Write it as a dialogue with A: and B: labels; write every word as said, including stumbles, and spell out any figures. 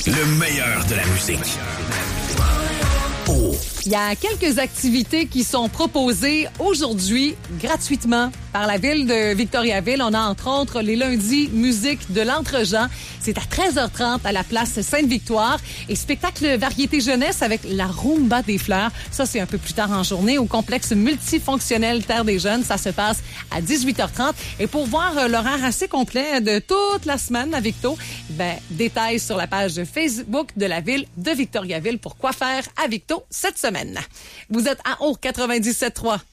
A: Le meilleur de la musique. Oh.
B: Il y a quelques activités qui sont proposées aujourd'hui gratuitement par la ville de Victoriaville. On a entre autres les lundis musique de l'Entre-Jean. C'est à treize heures trente à la place Sainte-Victoire. Et spectacle variété jeunesse avec la Rumba des fleurs. Ça, c'est un peu plus tard en journée au complexe multifonctionnel Terre des Jeunes. Ça se passe à dix-huit heures trente. Et pour voir euh, l'horaire assez complet de toute la semaine à Victo, ben, détails sur la page Facebook de la ville de Victoriaville pour quoi faire à Victo cette semaine. Vous êtes à O quatre-vingt-dix-sept trois.